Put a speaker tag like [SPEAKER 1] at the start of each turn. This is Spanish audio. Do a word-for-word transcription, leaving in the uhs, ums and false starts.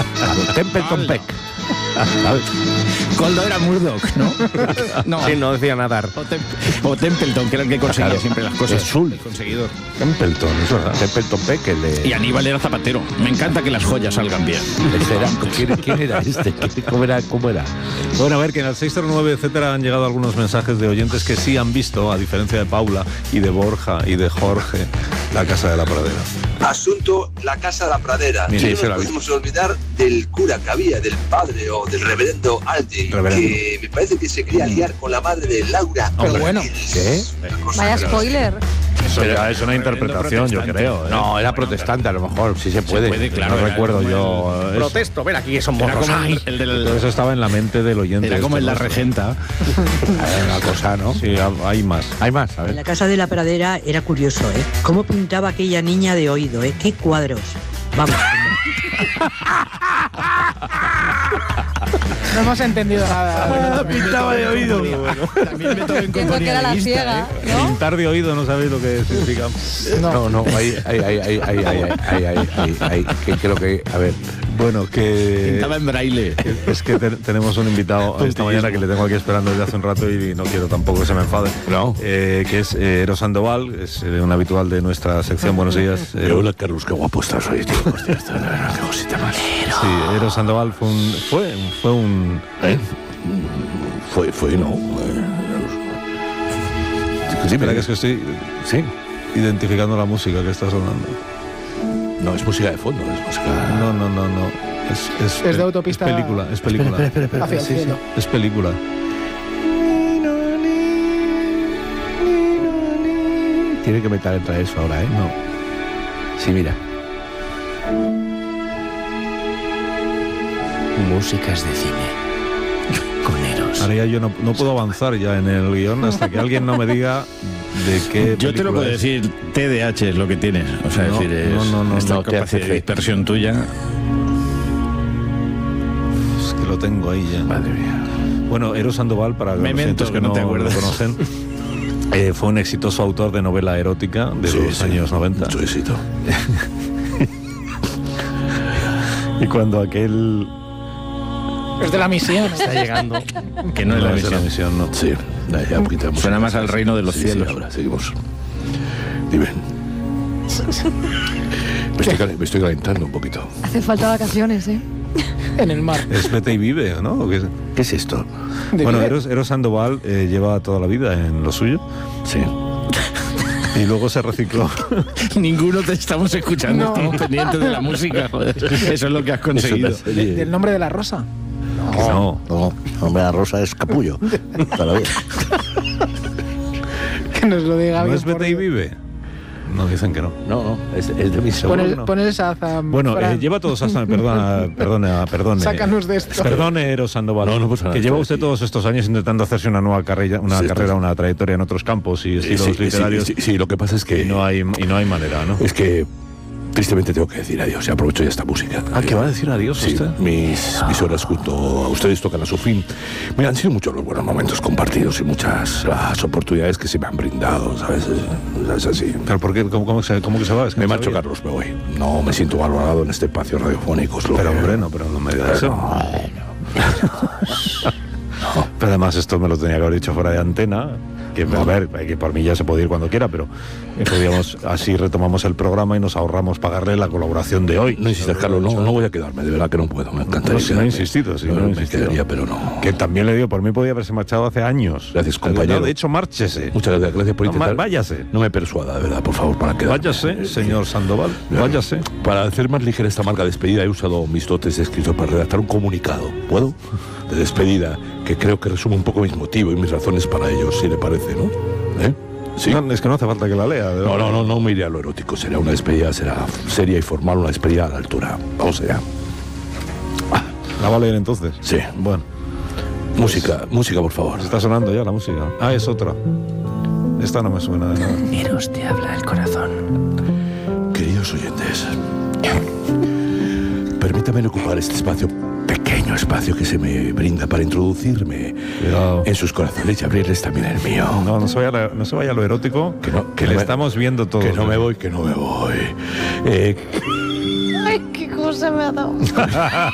[SPEAKER 1] Templeton Peck.
[SPEAKER 2] Coldo era Murdoch, ¿no?
[SPEAKER 1] No. Sí, no decía nadar.
[SPEAKER 2] O, Tem o Templeton, que era el que conseguía claro, siempre las cosas.
[SPEAKER 1] Sul.
[SPEAKER 2] El conseguidor.
[SPEAKER 1] Templeton, eso era. Templeton Peck. El de...
[SPEAKER 2] Y Aníbal era zapatero. Me encanta que las joyas salgan bien.
[SPEAKER 1] Era, ¿quién, ¿Quién era este? ¿Cómo era? ¿Cómo era? Bueno, a ver, que en el seis cero nueve, etcétera, han llegado algunos mensajes de oyentes que sí han visto, a diferencia de Paula y de Borja y de Jorge, La Casa de la Pradera.
[SPEAKER 3] Asunto La Casa de la Pradera.
[SPEAKER 1] Sí,
[SPEAKER 3] y
[SPEAKER 1] sí,
[SPEAKER 3] no nos podemos olvidar del cura que había, del padre o del reverendo Aldi, reverendo. que me parece que se quería liar con la madre de Laura.
[SPEAKER 4] Pero bueno,
[SPEAKER 1] ¿qué?
[SPEAKER 4] Vaya spoiler.
[SPEAKER 1] Eso pero ya es una interpretación, yo creo. ¿eh? No, era protestante, a lo mejor, sí se puede. Se puede claro, no recuerdo yo. Es... Protesto, ven aquí, son morros. El del... Eso estaba en la mente del oyente.
[SPEAKER 2] Era como en La Regenta.
[SPEAKER 1] Una cosa, ¿no? Sí, hay más. Hay más, a ver.
[SPEAKER 5] En La Casa de la Pradera era curioso, ¿eh? Cómo pintaba aquella niña de oído, ¿eh? Qué cuadros. Vamos.
[SPEAKER 4] No hemos entendido nada.
[SPEAKER 1] Ah, pintaba de oído.
[SPEAKER 2] También me tomen
[SPEAKER 4] Pienso que era la ciega,
[SPEAKER 1] ¿eh? ¿no? Pintar de oído no sabéis lo que significa. No, no, ahí, ahí, ahí, ahí, ahí, ahí, ahí, ahí, ahí, ahí, que creo que, a ver, bueno, que...
[SPEAKER 2] Pintaba en braille.
[SPEAKER 1] Es que te, tenemos un invitado esta mañana que le tengo aquí esperando desde hace un rato y no quiero tampoco que se me enfade. No. Eh, que es eh, Eros Sandoval, es eh, un habitual de nuestra sección. Buenos días. Eh,
[SPEAKER 6] Hola, Carlos, qué guapo estás hoy, tío. Hostia, qué cosita más.
[SPEAKER 1] Sí, Eros Sandoval fue un... Fue, fue un...
[SPEAKER 6] ¿Eh? Fue, fue, no.
[SPEAKER 1] Sí, mira que es que estoy... Sí. Identificando la música que está sonando.
[SPEAKER 6] No, es música de fondo, es música...
[SPEAKER 1] No, no, no, no. Es, es,
[SPEAKER 4] es de autopista...
[SPEAKER 1] Es película, es película.
[SPEAKER 6] Espera, espera, espera,
[SPEAKER 4] Hacia el
[SPEAKER 1] sí,
[SPEAKER 4] cielo.
[SPEAKER 1] Sí, es película.
[SPEAKER 6] Tiene que meter entre eso ahora, ¿eh?
[SPEAKER 1] No.
[SPEAKER 6] Sí, mira.
[SPEAKER 2] Músicas de cine. Con Eros.
[SPEAKER 1] Ahora ya yo no, no puedo avanzar ya en el guión hasta que alguien no me diga de qué.
[SPEAKER 2] Yo te lo puedo es. decir, T D A H es lo que tienes. O sea,
[SPEAKER 1] no,
[SPEAKER 2] decir, es
[SPEAKER 1] no, no, no,
[SPEAKER 2] esta
[SPEAKER 1] no,
[SPEAKER 2] capacidad de dispersión tuya.
[SPEAKER 1] Es que lo tengo ahí ya.
[SPEAKER 2] Madre mía.
[SPEAKER 1] Bueno, Eros Sandoval, para los
[SPEAKER 2] oyentes que no, no te acuerdas.
[SPEAKER 1] Lo conocen, eh, fue un exitoso autor de novela erótica de sí, los sí, años noventa.
[SPEAKER 6] Mucho éxito.
[SPEAKER 1] Y cuando aquel...
[SPEAKER 4] Es de la misión.
[SPEAKER 2] Está llegando. Que no, no es la misión.
[SPEAKER 1] De la misión, no.
[SPEAKER 6] Sí, ya, ya
[SPEAKER 2] suena más al reino de los
[SPEAKER 6] sí,
[SPEAKER 2] cielos.
[SPEAKER 6] Sí, ahora seguimos. Dime. Me estoy, me estoy calentando un poquito.
[SPEAKER 4] Hace falta vacaciones, ¿eh? En el mar.
[SPEAKER 1] Es Vete y Vive, ¿no? ¿Qué es,
[SPEAKER 6] ¿Qué es esto?
[SPEAKER 1] Bueno, Eros, Eros Sandoval eh, lleva toda la vida en lo suyo.
[SPEAKER 6] Sí.
[SPEAKER 1] Y luego se recicló.
[SPEAKER 2] Ninguno te estamos escuchando,
[SPEAKER 4] no.
[SPEAKER 2] Estamos pendientes de la música, joder. Eso es lo que has conseguido.
[SPEAKER 4] ¿De, ¿Del nombre de la rosa?
[SPEAKER 6] No, no, no. El nombre de la rosa es Capullo. Todavía.
[SPEAKER 4] Que nos lo diga.
[SPEAKER 1] ¿No es Vete y Vive? No, dicen que no.
[SPEAKER 6] No, no, es, es de mi seguro.
[SPEAKER 4] Pon el,
[SPEAKER 1] no.
[SPEAKER 4] pon el Shazam.
[SPEAKER 1] Bueno, eh, lleva todos hasta... Perdona, perdona, perdone.
[SPEAKER 4] Sácanos de esto.
[SPEAKER 1] Perdone, Eros Sandoval.
[SPEAKER 6] No, no pasa nada.
[SPEAKER 1] Que lleva usted todos estos años intentando hacerse una nueva carrera, una
[SPEAKER 6] sí,
[SPEAKER 1] carrera, una trayectoria en otros campos y estilos
[SPEAKER 6] sí,
[SPEAKER 1] literarios.
[SPEAKER 6] Sí, sí, sí, lo que pasa es que...
[SPEAKER 1] Y no hay, y no hay manera, ¿no?
[SPEAKER 6] Es que... Tristemente tengo que decir adiós y aprovecho ya esta música.
[SPEAKER 1] ¿Ah, que va a decir adiós
[SPEAKER 6] sí,
[SPEAKER 1] usted?
[SPEAKER 6] Mis, mis horas junto a ustedes tocan a su fin. Me han sido muchos los buenos momentos compartidos y muchas las oportunidades que se me han brindado, ¿sabes? Es así.
[SPEAKER 1] ¿Pero por qué? ¿Cómo, cómo, se, cómo que se va? Es que
[SPEAKER 6] me
[SPEAKER 1] no
[SPEAKER 6] marcho,
[SPEAKER 1] sabía.
[SPEAKER 6] Carlos, me voy. No me siento valorado en este espacio radiofónico.
[SPEAKER 1] Pero
[SPEAKER 6] que...
[SPEAKER 1] hombre, no, pero no me digas eso.
[SPEAKER 6] No,
[SPEAKER 1] no. Pero además esto me lo tenía que haber dicho fuera de antena. Que, a ver, que por mí ya se puede ir cuando quiera, pero podríamos, así retomamos el programa y nos ahorramos pagarle la colaboración de hoy.
[SPEAKER 6] No insistas, Carlos, no, no voy a quedarme, de verdad que no puedo, me encantaría.
[SPEAKER 1] No, si no he insistido, si no, no he
[SPEAKER 6] me
[SPEAKER 1] insistido.
[SPEAKER 6] quedaría, pero no.
[SPEAKER 1] Que también le digo, por mí podía haberse marchado hace años.
[SPEAKER 6] Gracias, compañero.
[SPEAKER 1] No, de hecho, márchese.
[SPEAKER 6] Muchas gracias, gracias por intentar.
[SPEAKER 1] No, váyase.
[SPEAKER 6] No me persuada, de verdad, por favor, para quedarme.
[SPEAKER 1] Váyase, señor Sandoval, váyase.
[SPEAKER 6] Para hacer más ligera esta marca de despedida he usado mis dotes de escritor para redactar un comunicado. ¿Puedo? De despedida, que creo que resume un poco mis motivos y mis razones para ello, si le parece, ¿no? ¿Eh? ¿Sí?
[SPEAKER 1] No, es que no hace falta que la lea.
[SPEAKER 6] No, no, no, no me iré a lo erótico. Será una despedida, será seria y formal, una despedida a la altura. Vamos allá.
[SPEAKER 1] Ah, ¿la va a leer entonces?
[SPEAKER 6] Sí.
[SPEAKER 1] Bueno.
[SPEAKER 6] Música, pues, música, por favor.
[SPEAKER 1] Está sonando ya la música. Ah, es otra. Esta no me suena de nada.
[SPEAKER 2] Eros te habla el corazón.
[SPEAKER 6] Queridos oyentes, permítanme ocupar este espacio, pequeño espacio que se me brinda para introducirme
[SPEAKER 1] Cuidado.
[SPEAKER 6] en sus corazones y abrirles también el mío.
[SPEAKER 1] No, no se vaya, la, no se vaya a lo erótico,
[SPEAKER 6] que, no,
[SPEAKER 1] que
[SPEAKER 6] no
[SPEAKER 1] le
[SPEAKER 6] me,
[SPEAKER 1] estamos viendo todo.
[SPEAKER 6] Que no me voy, que no me voy. Eh,
[SPEAKER 4] Ay, qué cosa me ha dado.